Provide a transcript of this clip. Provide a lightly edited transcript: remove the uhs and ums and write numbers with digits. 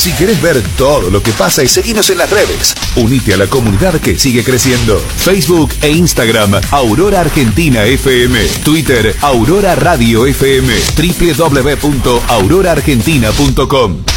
Si querés ver todo lo que pasa y seguinos en las redes, unite a la comunidad que sigue creciendo. Facebook e Instagram, Aurora Argentina FM. Twitter, Aurora Radio FM. www.auroraargentina.com.